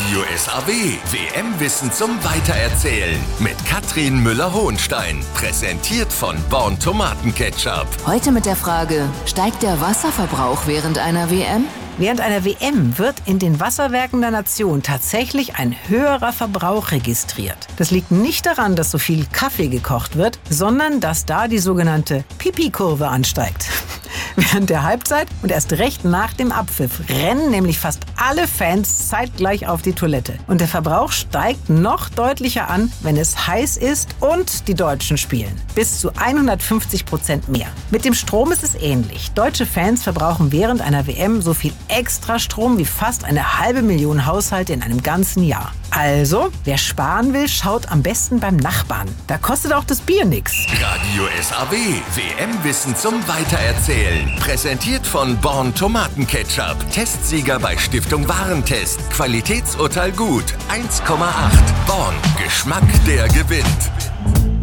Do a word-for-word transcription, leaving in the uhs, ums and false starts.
Radio S A W, W M-Wissen zum Weitererzählen mit Katrin Müller-Hohenstein. Präsentiert von Born Tomatenketchup. Heute mit der Frage, steigt der Wasserverbrauch während einer W M? Während einer W M wird in den Wasserwerken der Nation tatsächlich ein höherer Verbrauch registriert. Das liegt nicht daran, dass so viel Kaffee gekocht wird, sondern dass da die sogenannte Pipi-Kurve ansteigt. Während der Halbzeit und erst recht nach dem Abpfiff rennen nämlich fast alle Fans zeitgleich auf die Toilette. Und der Verbrauch steigt noch deutlicher an, wenn es heiß ist und die Deutschen spielen. Bis zu hundertfünfzig Prozent mehr. Mit dem Strom ist es ähnlich. Deutsche Fans verbrauchen während einer W M so viel extra Strom wie fast eine halbe Million Haushalte in einem ganzen Jahr. Also, wer sparen will, schaut am besten beim Nachbarn. Da kostet auch das Bier nix. Radio S A W, W M-Wissen zum Weitererzählen. Präsentiert von Born Tomatenketchup. Testsieger bei Stiftung Warentest. Qualitätsurteil gut. eins Komma acht. Born. Geschmack, der gewinnt.